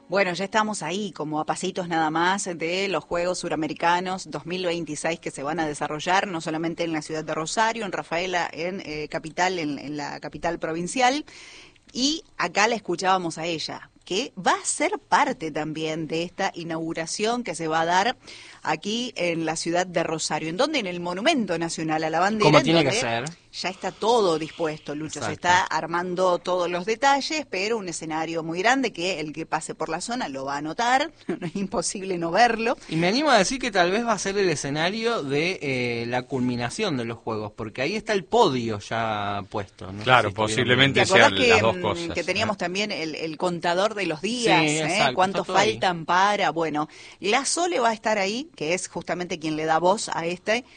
Bueno, ya estamos ahí, como a pasitos nada más de los Juegos Suramericanos 2026 que se van a desarrollar, no solamente en la ciudad de Rosario, en Rafaela, en la capital provincial. Y acá la escuchábamos a ella, que va a ser parte también de esta inauguración que se va a dar aquí en la ciudad de Rosario, en donde en el Monumento Nacional a la Bandera. Como tiene que ser. Ya está todo dispuesto, Lucho. Exacto. Se está armando todos los detalles, pero un escenario muy grande que el que pase por la zona lo va a notar, no es imposible no verlo. Y me animo a decir que tal vez va a ser el escenario de la culminación de los Juegos, porque ahí está el podio ya puesto. No claro, sé si posiblemente sean las dos cosas. Que teníamos también el contador de los días, sí, exacto, cuántos faltan para... Bueno, la Sole va a estar ahí, que es justamente quien le da voz a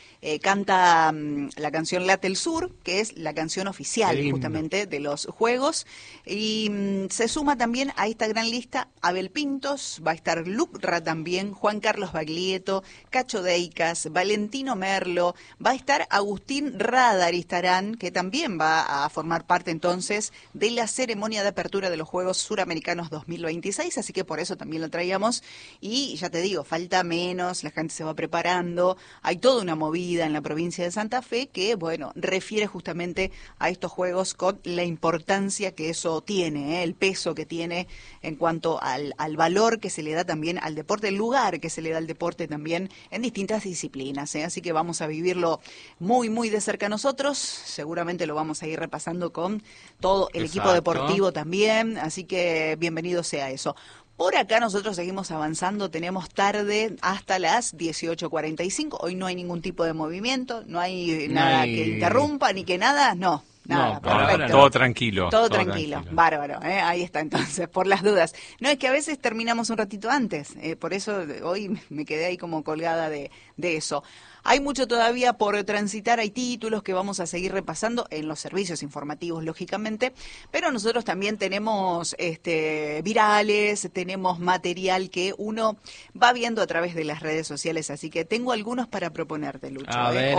canta la canción Late el Sur, que es la canción oficial justamente de los Juegos, y se suma también a esta gran lista Abel Pintos, va a estar Lucra también, Juan Carlos Baglietto, Cacho Deicas, Valentino Merlo, va a estar Agustín Radaristarán, que también va a formar parte entonces de la ceremonia de apertura de los Juegos Suramericanos 2026, así que por eso también lo traíamos, y ya te digo, falta menos, la gente se va preparando, hay toda una movida en la provincia de Santa Fe que, bueno, refiere justamente a estos juegos con la importancia que eso tiene, el peso que tiene en cuanto al valor que se le da también al deporte, el lugar que se le da al deporte también en distintas disciplinas, así que vamos a vivirlo muy, muy de cerca nosotros, seguramente lo vamos a ir repasando con todo el equipo deportivo también, así que bienvenido sea eso. Por acá nosotros seguimos avanzando, tenemos tarde hasta las 18:45, hoy no hay ningún tipo de movimiento, no hay nada que interrumpa ni que nada, no. Nada, perfecto. Todo tranquilo. Todo tranquilo, bárbaro, ahí está entonces, por las dudas. No, es que a veces terminamos un ratito antes, por eso hoy me quedé ahí como colgada de eso. Hay mucho todavía por transitar, hay títulos que vamos a seguir repasando en los servicios informativos, lógicamente, pero nosotros también tenemos virales, tenemos material que uno va viendo a través de las redes sociales, así que tengo algunos para proponerte, Lucho. A ver.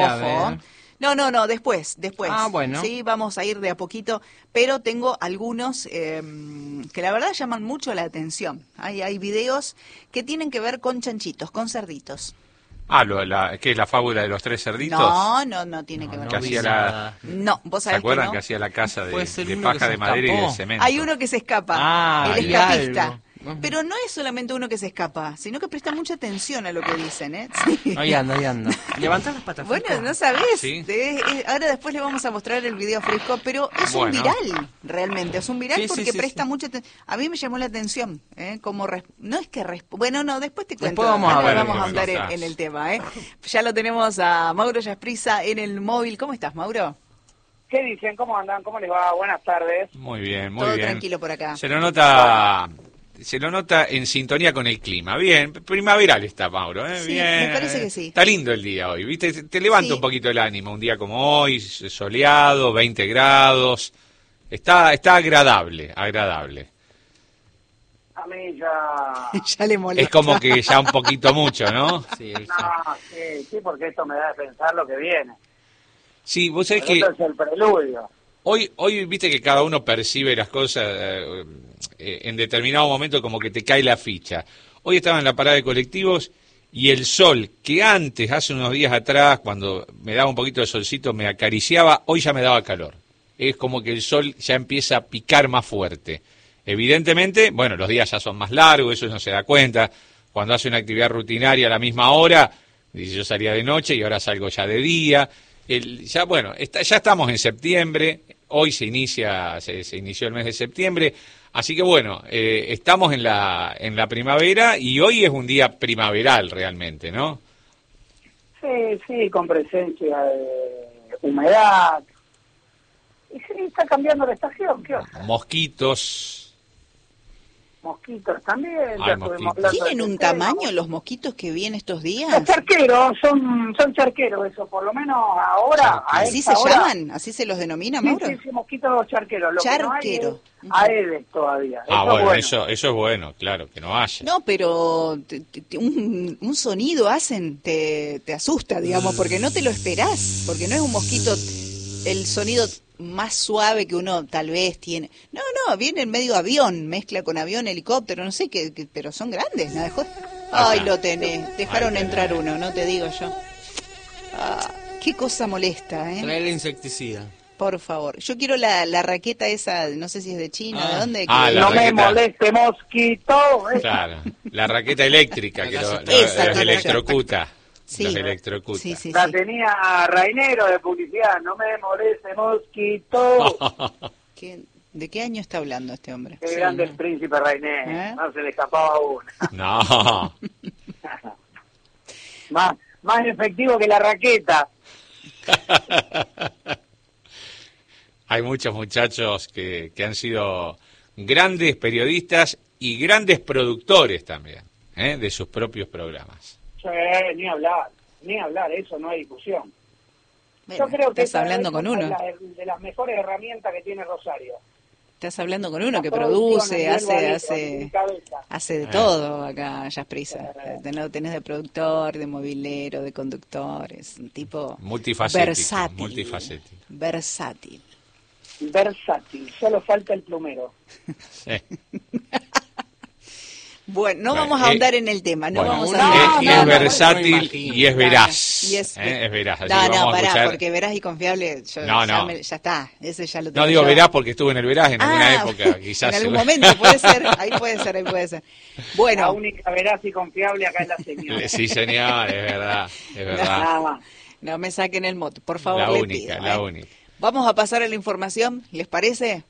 No, después. Ah, bueno. Sí, vamos a ir de a poquito, pero tengo algunos que la verdad llaman mucho la atención. Hay videos que tienen que ver con chanchitos, con cerditos. ¿Qué es la fábula de los tres cerditos? No tiene que ver con eso. No, vos sabés ¿Se acuerdan que que hacía la casa de paja de madera y de cemento? Hay uno que se escapa, el escapista. Algo. Pero no es solamente uno que se escapa, sino que presta mucha atención a lo que dicen, Sí. Ahí anda. Levantá las patas. Bueno, no sabés. ¿Sí? Ahora después le vamos a mostrar el video fresco, pero es un viral, realmente. Es un viral porque presta mucha atención. A mí me llamó la atención, no es que... Bueno, no, después te cuento. Después vamos a ver. Vamos a andar en el tema, Ya lo tenemos a Mauro Yasprisa en el móvil. ¿Cómo estás, Mauro? ¿Qué dicen? ¿Cómo andan? ¿Cómo les va? Buenas tardes. Muy bien, Todo tranquilo por acá. Se lo nota en sintonía con el clima. Bien, primaveral está, Mauro. Sí, bien. Me parece que sí. Está lindo el día hoy, ¿viste? Te levanta un poquito el ánimo. Un día como hoy, soleado, 20 grados. Está agradable. A mí ya le molesta. Es como que ya un poquito mucho, ¿no? Sí, porque esto me da de pensar lo que viene. Sí, vos sabés que... Esto es el preludio. Hoy viste que cada uno percibe las cosas en determinado momento como que te cae la ficha. Hoy estaba en la parada de colectivos y el sol, que antes, hace unos días atrás, cuando me daba un poquito de solcito, me acariciaba, hoy ya me daba calor. Es como que el sol ya empieza a picar más fuerte. Evidentemente, bueno, los días ya son más largos, eso uno se da cuenta. Cuando hace una actividad rutinaria a la misma hora, dice yo salía de noche y ahora salgo ya de día. Ya estamos en septiembre, hoy se inició el mes de septiembre, así que bueno, estamos en la primavera y hoy es un día primaveral realmente, ¿no? Sí, con presencia de humedad. Y sí, está cambiando la estación, ¿qué onda? Mosquitos también. ¿Tienen un tamaño los mosquitos que vi en estos días? Los charqueros, son charqueros, eso, por lo menos ahora. ¿Así se llaman? ¿Así se los denomina, Mauro? Sí, mosquitos charqueros. Charquero. Aedes todavía. Eso es bueno, claro, que no haya. No, pero un sonido hacen, te asusta, digamos, porque no te lo esperás, porque no es un mosquito, el sonido más suave que uno tal vez tiene. No, no, viene en medio avión, mezcla con avión, helicóptero, no sé qué, pero son grandes, ¿no? Ay, lo tenés, dejaron entrar uno, no te digo yo. Ah, qué cosa molesta, ¿eh? Trae el insecticida. Por favor. Yo quiero la raqueta esa, no sé si es de China, ¿de dónde? La no raqueta. me moleste, mosquito. Claro, la raqueta eléctrica que Esa los electrocuta. Sí. Los electrocuta. Sí, sí, La sí. tenía Rainero de publicidad, no me moleste, mosquito. ¿De qué año está hablando este hombre? Qué grande el príncipe Rainero, ¿Eh? no se le escapaba una. No. Más efectivo que la raqueta. Hay muchos muchachos que han sido grandes periodistas y grandes productores también, de sus propios programas. Ni hablar, eso no hay discusión. Bueno, Yo creo que estás hablando con uno. Es de las mejores herramientas que tiene Rosario. Estás hablando con uno que Las produce, producciones, hace de todo acá, Jasprisa. Tenés de productor, de movilero, de conductor, es un tipo Multifacético. Versátil. Solo falta el plumero. Sí. Bueno, no vamos a ahondar en el tema, no vamos a es ahondar. versátil y es veraz. Y es veraz. Así no, que vamos a pará, escuchar. porque veraz y confiable, ya está, ese ya lo tengo. No digo yo. veraz porque estuve en el veraz en alguna época, quizás. En algún momento, puede ser, ahí puede ser. Bueno. La única veraz y confiable acá es la señora. Sí, señor, es verdad. Nada más. No me saquen el moto, por favor, La le única, pido. la única. Vamos a pasar a la información, ¿les parece?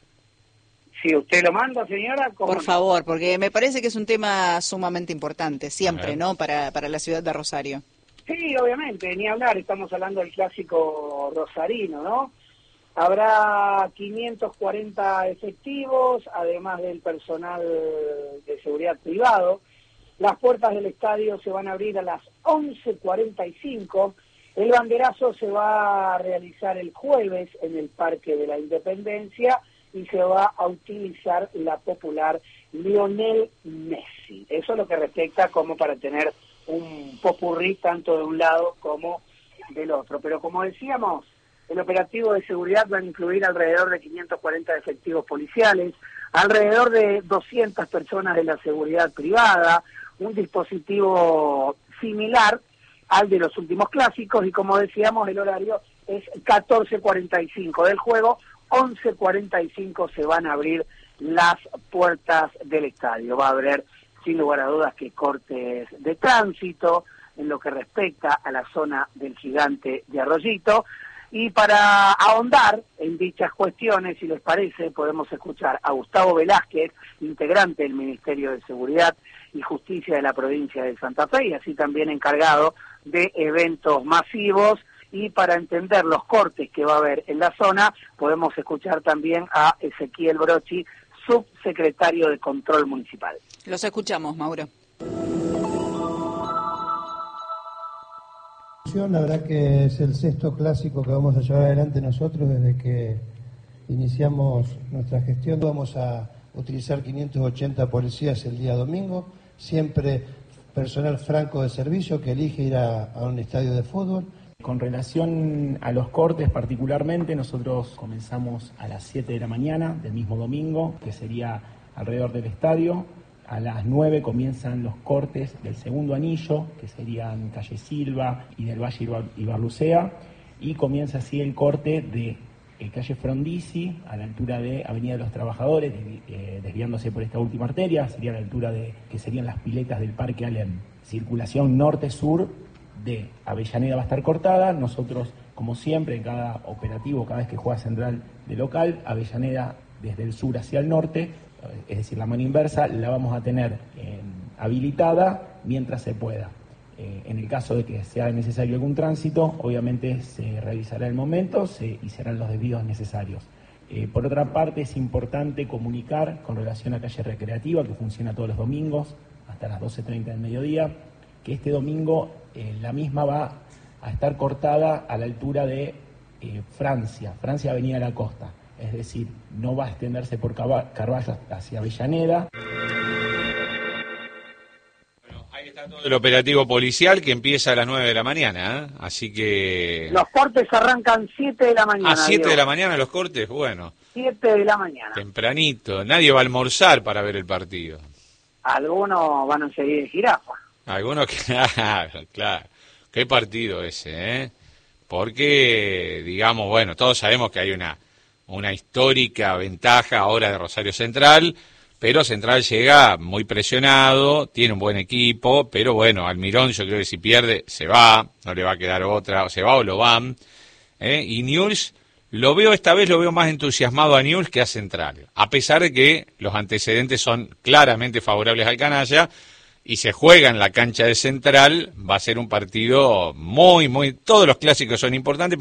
Si usted lo manda, señora, ¿cómo Por no? favor, porque me parece que es un tema sumamente importante, siempre, ver. ¿no? Para la ciudad de Rosario. Sí, obviamente, ni hablar, estamos hablando del clásico rosarino, ¿no? Habrá 540 efectivos, además del personal de seguridad privado. Las puertas del estadio se van a abrir a las 11:45. El banderazo se va a realizar el jueves en el Parque de la Independencia y se va a utilizar la popular Lionel Messi. Eso es lo que respecta como para tener un popurrí tanto de un lado como del otro. Pero como decíamos, el operativo de seguridad va a incluir alrededor de 540 efectivos policiales, alrededor de 200 personas de la seguridad privada, un dispositivo similar al de los últimos clásicos y como decíamos el horario es 14:45 del juego, 11:45 se van a abrir las puertas del estadio. Va a haber sin lugar a dudas que cortes de tránsito en lo que respecta a la zona del Gigante de Arroyito. Y para ahondar en dichas cuestiones, si les parece, podemos escuchar a Gustavo Velázquez, integrante del Ministerio de Seguridad y Justicia de la provincia de Santa Fe, y así también encargado de eventos masivos. Y para entender los cortes que va a haber en la zona, podemos escuchar también a Ezequiel Brochi, subsecretario de Control Municipal. Los escuchamos, Mauro. La verdad que es el sexto clásico que vamos a llevar adelante nosotros desde que iniciamos nuestra gestión. Vamos a utilizar 580 policías el día domingo, siempre personal franco de servicio que elige ir a un estadio de fútbol. Con relación a los cortes particularmente, nosotros comenzamos a las 7 de la mañana del mismo domingo, que sería alrededor del estadio. A las 9 comienzan los cortes del segundo anillo, que serían calle Silva y del Valle Ibarlucea, y comienza así el corte de calle Frondizi a la altura de Avenida de los Trabajadores, desviándose por esta última arteria, sería a la altura de que serían las piletas del Parque Alem. Circulación norte-sur de Avellaneda va a estar cortada. Nosotros, como siempre, en cada operativo, cada vez que juega Central de local, Avellaneda desde el sur hacia el norte, es decir, la mano inversa, la vamos a tener habilitada mientras se pueda. En el caso de que sea necesario algún tránsito, obviamente se revisará el momento y serán los desvíos necesarios. Por otra parte, es importante comunicar con relación a calle Recreativa, que funciona todos los domingos hasta las 12:30 del mediodía, que este domingo la misma va a estar cortada a la altura de Francia Avenida de la Costa. Es decir, no va a extenderse por Carballo hacia Avellaneda. Bueno, ahí está todo el operativo policial que empieza a las 9 de la mañana, así que... Los cortes arrancan 7 de la mañana. ¿A 7 de Diego. la mañana los cortes? Bueno. 7 de la mañana. Tempranito, nadie va a almorzar para ver el partido. Algunos van a seguir en jirafa. Algunos, claro. Qué partido ese, ¿eh? Porque, digamos, bueno, todos sabemos que hay una histórica ventaja ahora de Rosario Central, pero Central llega muy presionado, tiene un buen equipo, pero bueno, Almirón yo creo que si pierde se va, no le va a quedar otra, o se va o lo van. Y Newell's, esta vez lo veo más entusiasmado a Newell's que a Central, a pesar de que los antecedentes son claramente favorables al canalla, y se juega en la cancha de Central, va a ser un partido todos los clásicos son importantes,